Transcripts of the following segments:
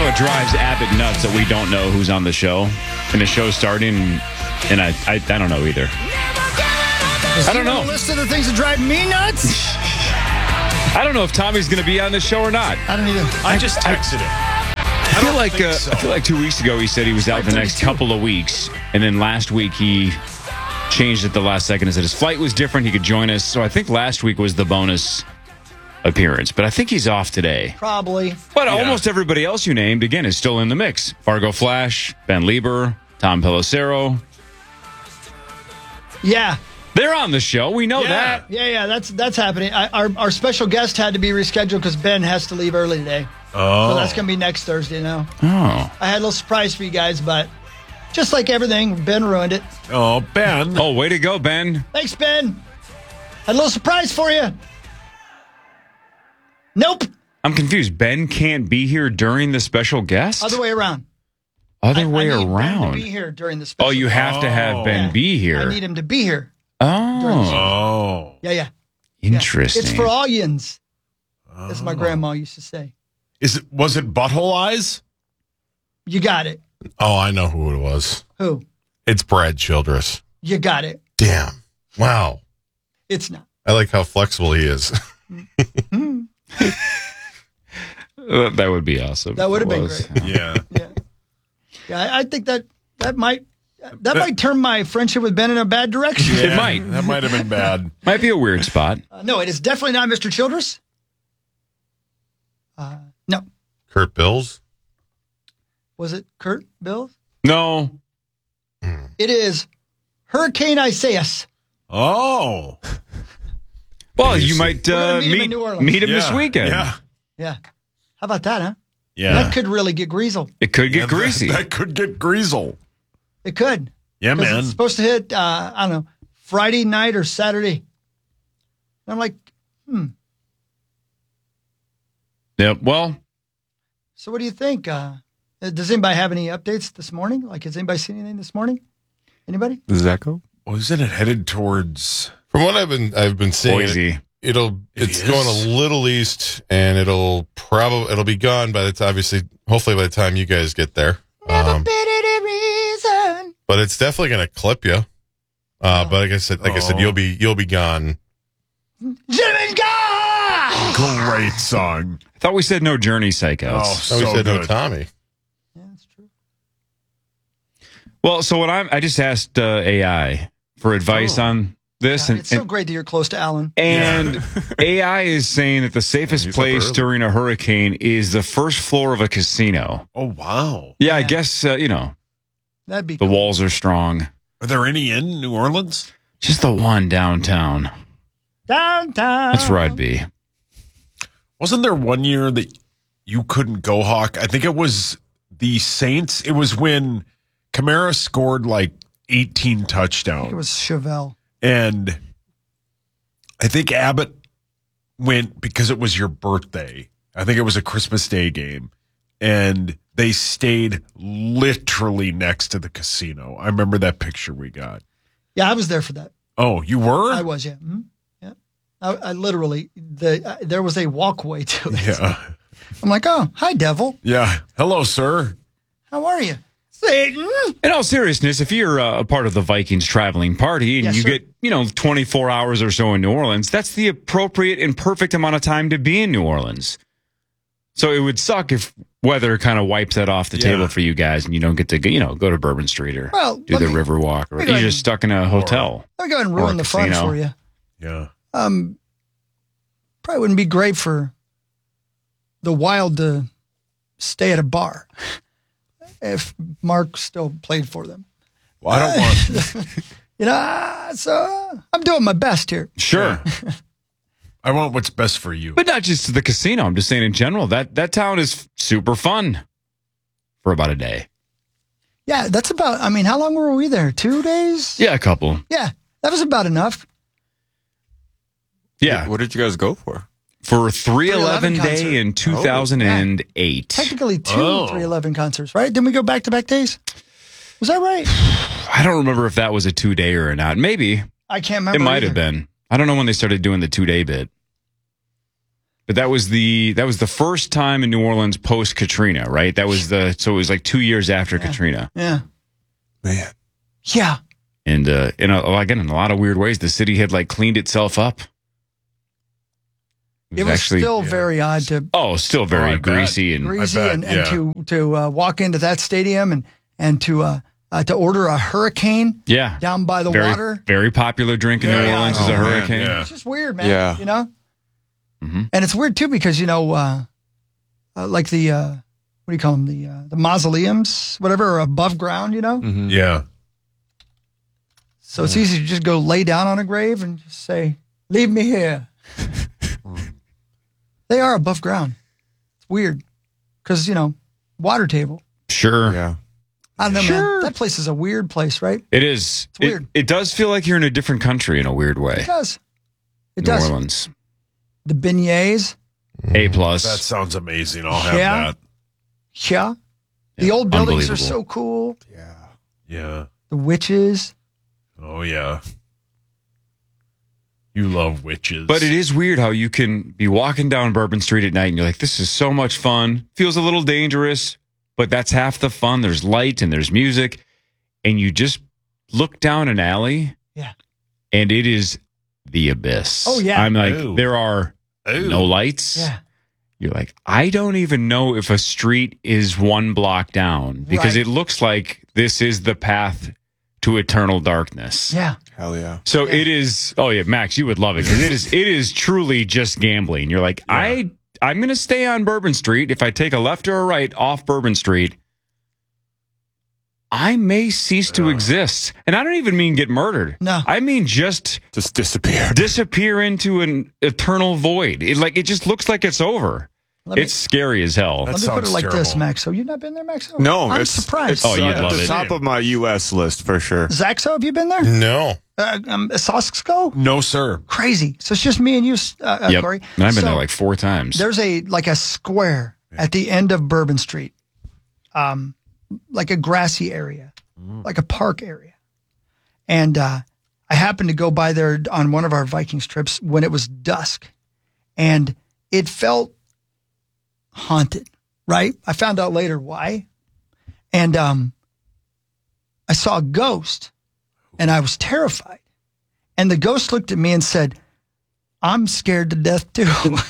know it drives Abbott nuts that we don't know who's on the show, and the show's starting, and I don't know either. I don't know. A list of the things that drive me nuts. I don't know if Tommy's going to be on the show or not. I don't either. I just texted him. I feel like 2 weeks ago he said he was out the next couple of weeks, and then last week he changed at the last second and said his flight was different. He could join us. So I think last week was the bonus appearance, but I think he's off today. Probably. But almost everybody else you named, again, is still in the mix. Fargo Flash, Ben Lieber, Tom Pelissero. Yeah. They're on the show. We know that. Yeah, that's happening. Our special guest had to be rescheduled because Ben has to leave early today. Oh. So that's going to be next Thursday now. Oh. I had a little surprise for you guys, but just like everything, Ben ruined it. Oh, Ben. Oh, way to go, Ben. Thanks, Ben. Had a little surprise for you. Nope. I'm confused. Ben can't be here during the special guest? Other way around. Other way I need around. Ben to be here during the special Oh, you have to have Ben be here. I need him to be here. Oh. Oh. Yeah. Interesting. It's for all yins, as my grandma used to say. Was it Butthole Eyes? You got it. Oh, I know who it was. Who? It's Brad Childress. You got it. Damn. Wow. It's not. I like how flexible he is. That would be awesome. That would have if it been was. great. Yeah. Yeah, I think that might turn my friendship with Ben in a bad direction. It might. That might have been bad. Might be a weird spot. No, it is definitely not Mr. Childress. No. Kurt Bills? Was it Kurt Bills? No. It is Hurricane Isaias. Oh. Well, you might We're gonna meet him in New Orleans. meet him this weekend. Yeah. Yeah. How about that, huh? Yeah. That could really get greasel. It could get greasy. That could get greasel. It could. Yeah, 'Cause man. It's supposed to hit, I don't know, Friday night or Saturday. And I'm like, Yep. Well, so what do you think? Does anybody have any updates this morning? Like, has anybody seen anything this morning? Anybody? Zacho? Wasn't it headed towards From what I've been seeing, Boise. it's is? going a little east, and it'll be gone by the time, hopefully by the time you guys get there. Never been any reason. But it's definitely going to clip you. But like I said, you'll be gone. Gentlemen, God! great song? I thought we said no Journey Oh, psychos. So we so said no good. Tommy. Yeah, that's true. Well, so I just asked AI for advice on this, Yeah, it's so great that you're close to Alan. and AI is saying that the safest He's up place early. during a hurricane is the first floor of a casino. Oh, wow. Yeah, I Yeah. guess That'd be the cool. walls are strong. Are there any in New Orleans? Just the one downtown. Downtown. That's where I'd be. Wasn't there one year that you couldn't go, Hawk? I think it was the Saints. It was when Kamara scored like 18 It touchdowns. was Chevelle. And I think Abbott went because it was your birthday. I think it was a Christmas Day game. And they stayed literally next to the casino. I remember that picture we got. Yeah, I was there for that. Oh, you were? I was, yeah. Mm-hmm. Yeah. I literally, there was a walkway to it. Yeah. I'm like, oh, hi, devil. Yeah. Hello, sir. How are you? Satan. In all seriousness, if you're a part of the Vikings traveling party and Yes, you sir. get 24 hours or so in New Orleans, that's the appropriate and perfect amount of time to be in New Orleans. So it would suck if weather kind of wipes that off the Yeah. table for you guys and you don't get to go to Bourbon Street or Well, do let the me- river walk or let me you're go just stuck in a hotel. Let me go ahead and Or a ruin the fun casino. for you. Yeah. Probably wouldn't be great for the Wild to stay at a bar if Mark still played for them. Well, I don't want. So I'm doing my best here. Sure. I want what's best for you. But not just the casino. I'm just saying in general, that town is super fun for about a day. Yeah, that's about, how long were we there? 2 days? Yeah, a couple. Yeah, that was about enough. Yeah. What did you guys go for? For 311 concert. Day in 2008. Technically two Oh. 311 concerts, right? Didn't we go back-to-back days? Was that right? I don't remember if that was a 2-day or not. Maybe. I can't remember. It might have either. been. I don't know when they started doing the 2-day bit. But that was the first time in New Orleans post Katrina, right? So it was like 2 years after Katrina. Yeah. Man. Yeah. And in a lot of weird ways, the city had like cleaned itself up. It was still very odd to still very greasy and to walk into that stadium and to order a hurricane down by the water. Very popular drink in New Orleans is a hurricane. Yeah. It's just weird, man. Yeah. You know? Mm-hmm. And it's weird too because, like the, what do you call them? The mausoleums, whatever, are above ground, you know? Mm-hmm. Yeah. So it's easy to just go lay down on a grave and just say, leave me here. They are above ground. It's weird because, water table. Sure. Yeah. I don't know, man. That place is a weird place, right? It is. It's weird. It does feel like you're in a different country in a weird way. It does. It New does. Orleans. The beignets. A+. That sounds amazing. I'll have that. Yeah. The old buildings are Unbelievable. so cool. Yeah. The witches. Oh, yeah. You love witches. But it is weird how you can be walking down Bourbon Street at night and you're like, this is so much fun. Feels a little dangerous, but that's half the fun. There's light and there's music. And you just look down an alley. Yeah. And it is the abyss. Oh, yeah. I'm like, Ooh. there are no lights. Yeah. You're like, I don't even know if a street is one block down because Right. it looks like this is the path to eternal darkness. Yeah. Hell yeah. So it is. Oh yeah, Max, you would love it because it is truly just gambling. You're like, I'm going to stay on Bourbon Street. If I take a left or a right off Bourbon Street, I may cease to exist. And I don't even mean get murdered. No. I mean just Disappear. disappear into an eternal void. It just looks like it's over. It's scary as hell. Let me put it sounds like this, terrible. Maxo. You've not been there, Maxo? No, I'm it's surprised. Oh, you'd at love the it. top of my U.S. list for sure. Zaxo, have you been there? No. Sosco? No, sir. Crazy. So it's just me and you, Yep. Corey. And I've been So there like 4 times. There's a square at the end of Bourbon Street, like a grassy area, like a park area. And I happened to go by there on one of our Vikings trips when it was dusk, and it felt haunted, right? I found out later why. And I saw a ghost, and I was terrified. And the ghost looked at me and said, I'm scared to death too.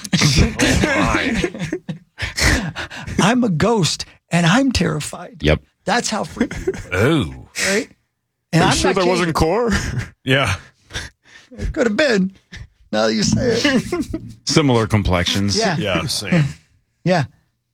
I'm a ghost and I'm terrified. Yep. That's how freaky, Oh. right? And Are you I'm sure not that kidding. wasn't core? Yeah. It could have been. Now that you say it. Similar complexions. Yeah. Yeah, same. Yeah.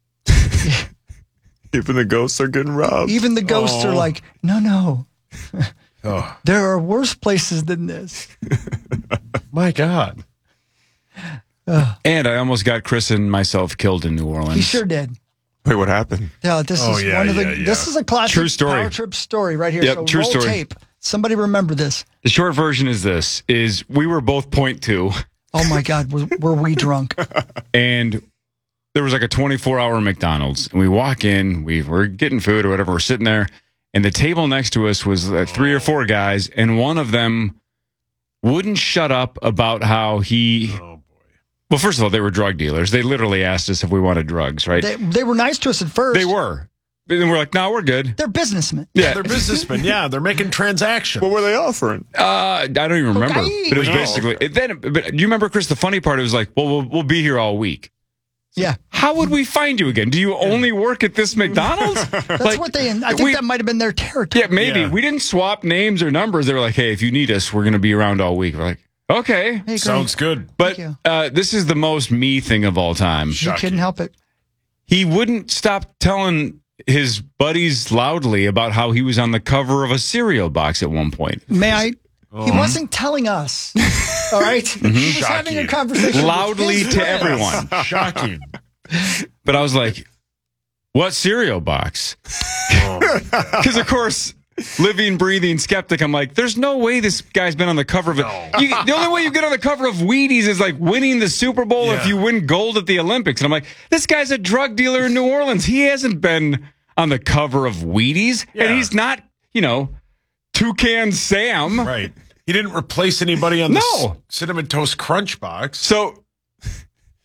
Even the ghosts are getting robbed. Even the ghosts are like, no. Oh, There are worse places than this. my God. And I almost got Chris and myself killed in New Orleans. He sure did. Wait, what happened? Yeah, this Oh, is yeah, one of the. yeah, yeah. This is a classic True story. power trip story right here. Yep, so true roll story. tape. Somebody remember this. The short version is this: is we were both 0.2, Oh my God, were we drunk? and there was like a 24-hour McDonald's, and we walk in, we're getting food or whatever, we're sitting there, and the table next to us was 3 or 4 guys, and one of them wouldn't shut up about how he. Oh, boy. Well, first of all, they were drug dealers. They literally asked us if we wanted drugs, right? They were nice to us at first. They were. And then we're like, no, we're good. They're businessmen. Yeah. They're businessmen. Yeah, they're making transactions. What were they offering? I don't even remember. Cocaine. But it was No. basically. But do you remember, Chris? The funny part was like, well, we'll be here all week. Yeah. How would we find you again? Do you only work at this McDonald's? That's what they. I think that might have been their territory. Yeah, maybe. Yeah. We didn't swap names or numbers. They were like, hey, if you need us, we're going to be around all week. We're like, okay. Hey, great. Sounds good. But you. this is the most me thing of all time. You couldn't help it. He wouldn't stop telling his buddies loudly about how he was on the cover of a cereal box at one point. May I? He wasn't telling us. All right. He was having a Shocking. conversation Loudly with his to friends. everyone. Shocking. But I was like, what cereal box? Because, of course, living, breathing skeptic, I'm like, there's no way this guy's been on the cover of it. The only way you get on the cover of Wheaties is like winning the Super Bowl Yeah. if you win gold at the Olympics. And I'm like, this guy's a drug dealer in New Orleans. He hasn't been on the cover of Wheaties. Yeah. And he's not, Toucan Sam. Right. He didn't replace anybody on No. the Cinnamon Toast Crunch box. So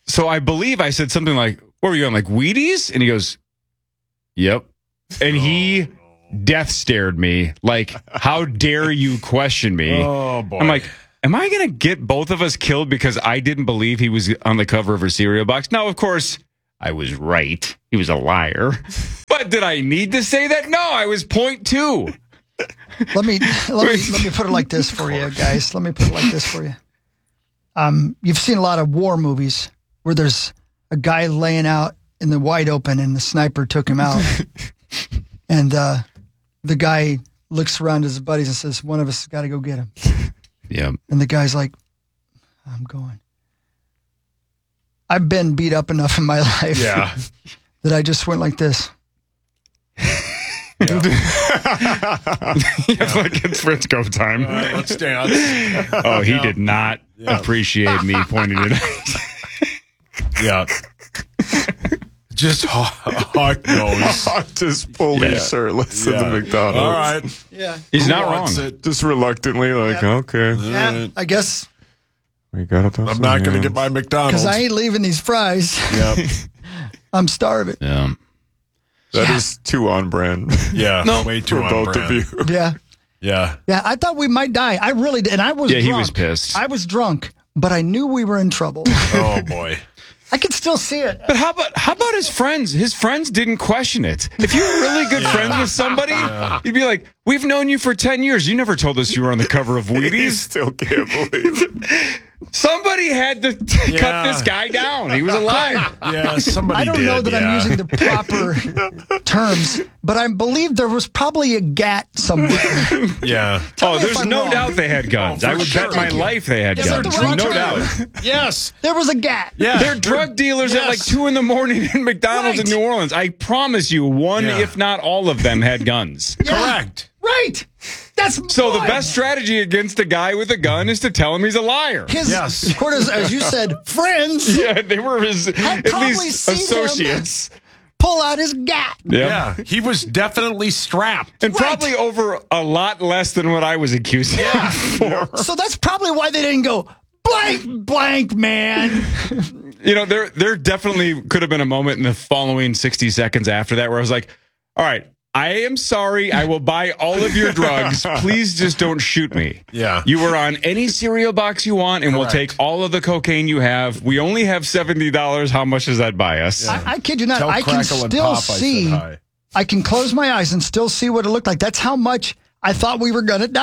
So I believe I said something like, what were you on, like Wheaties? And he goes, yep. And he death stared me like, how dare you question me? Oh, boy. I'm like, am I going to get both of us killed because I didn't believe he was on the cover of a cereal box? Now, of course, I was right. He was a liar. But did I need to say that? No, I was point two. Let me put it like this for you, guys. Let me put it like this for you. You've seen a lot of war movies where there's a guy laying out in the wide open and the sniper took him out. And the guy looks around at his buddies and says, one of us has got to go get him. Yeah. And the guy's like, I'm going. I've been beat up enough in my life that I just went like this. Like it's Frisco time. Let's dance. Oh, he did not appreciate me pointing it out. Yeah. Just hawk nose. Just fully shirtless at the McDonald's. All right. Yeah. He's Who not wrong. wants it? Just reluctantly, like, okay. Yeah, I guess We gotta toss I'm not going to get my McDonald's. because I ain't leaving these fries. Yep. I'm starving. Yeah. That is too on brand Yeah. No, way too for on both brand. of you. Yeah. Yeah. Yeah. I thought we might die. I really did. And I was Yeah, drunk. he was pissed. I was drunk, but I knew we were in trouble. Oh, boy. I could still see it. But how about his friends? His friends didn't question it. If you were really good friends with somebody, you'd be like, we've known you for 10 years. You never told us you were on the cover of He Wheaties. still can't believe it. Somebody had to cut this guy down. He was alive. Yeah, somebody I don't did, know that I'm using the proper terms, but I believe there was probably a gat somewhere. Yeah. Tell Oh, me if there's I'm no wrong. doubt they had guns. Oh, for I would sure. bet my life they had Is that guns. the right No term? doubt. Yes. There was a gat. Yeah. They're drug dealers at like 2 a.m. in McDonald's Right. in New Orleans. I promise you, one, Yeah. if not all of them, had guns. Correct. Right. That's So the fine. best strategy against a guy with a gun is to tell him he's a liar. His, Yes. Cortez, as you said, friends Yeah, they were his at probably least seen him. associates. pull out his gat. Yeah. He was definitely strapped. And probably over a lot less than what I was accusing him for. So that's probably why they didn't go blank, man. You know, there definitely could have been a moment in the following 60 seconds after that where I was like, all right, I am sorry. I will buy all of your drugs. Please just don't shoot me. Yeah. You were on any cereal box you want, and we'll Correct. take all of the cocaine you have. We only have $70. How much does that buy us? I kid you not. Tell I can Crackle and still Pop I said see. hi. I can close my eyes and still see what it looked like. That's how much I thought we were going to die.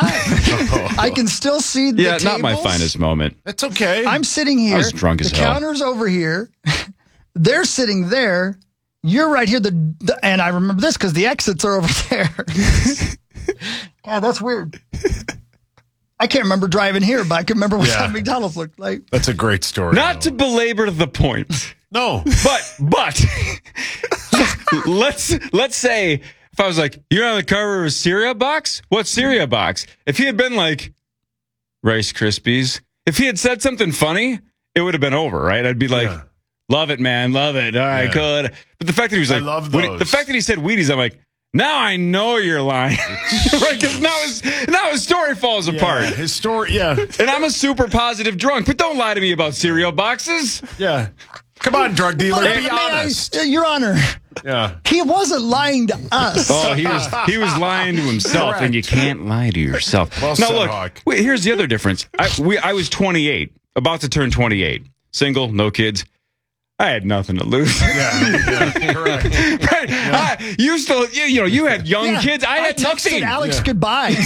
I can still see the Yeah, not my tables. finest moment. That's okay. I'm sitting here. I was drunk as the hell. counter's over here. They're sitting there. You're right here. And I remember this because the exits are over there. God, that's weird. I can't remember driving here, but I can remember what that McDonald's looked like. That's a great story. Not to belabor the point, No. but let's say if I was like, you're on the cover of a cereal box? What cereal box? If he had been like Rice Krispies, if he had said something funny, it would have been over, right? I'd be like, Yeah. love it, man, love it. All right, Yeah. good. But the fact that he was I like, love when those. the fact that he said Wheaties, I'm like, now I know you're lying. Right? Because now his story falls apart. His story, yeah. And I'm a super positive drunk, but don't lie to me about cereal boxes. Yeah. Come on, drug dealer. But Be may I- honest. Your Honor, Yeah. he wasn't lying to us. Oh, he was lying to himself, and you can't lie to yourself. Well now said, look, Hawk. wait, here's the other difference. I was 28, about to turn 28, single, no kids. I had nothing to lose. Yeah. Correct. Right? You still, you had young Yeah, kids. I had texted nothing. Alex goodbye.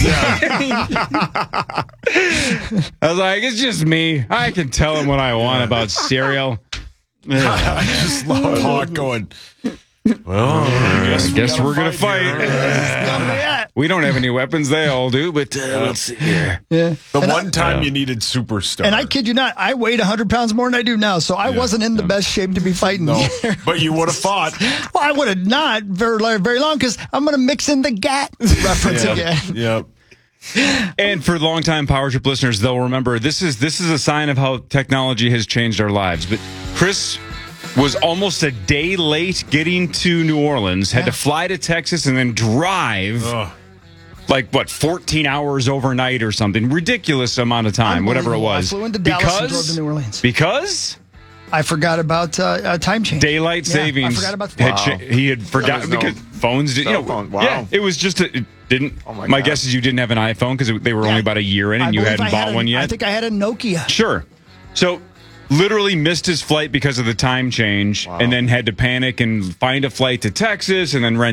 I was like, it's just me. I can tell him what I want about cereal. I just love Hawk going, well, I Guess we're gonna fight. Yeah. We don't have any weapons. They all do, but let's see here. Yeah. The one time you needed Superstar. And I kid you not, I weighed 100 pounds more than I do now, so I wasn't in the best shape to be fighting. No, here. but you would have fought. Well, I would have not very long because I'm going to mix in the GAT reference again. Yep. And for longtime Power Trip listeners, they'll remember this is a sign of how technology has changed our lives. But Chris was almost a day late getting to New Orleans, had to fly to Texas and then drive Ugh. like 14 hours overnight or something. Ridiculous amount of time, whatever it Unbelievable. was. I flew into Dallas and drove to New Orleans. Because I forgot about time change. Daylight Yeah, savings. I forgot about the He had forgotten There was no because phones did. cell phone. Wow. Yeah, it was just it didn't. Oh my my God. guess is you didn't have an iPhone because they were only about a year in, and you believe hadn't I bought had one yet. I think I had a Nokia. Sure. So literally missed his flight because of the time change, and then had to panic and find a flight to Texas, and then rent